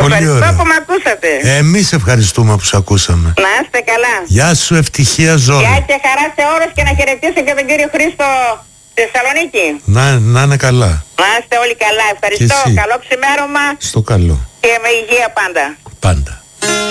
Ευχαριστώ ωραία. που με ακούσατε. Εμείς ευχαριστούμε που σε ακούσαμε. Να είστε καλά. Γεια σου, ευτυχία ζωή. Γεια και χαρά σε όλους και να χαιρετήσω και τον κύριο Χρήστο στη Θεσσαλονίκη. Να είναι καλά. Να είστε όλοι καλά. Ευχαριστώ. Και εσύ. Καλό ξημέρωμα Στο καλό. και με υγεία πάντα. Πάντα.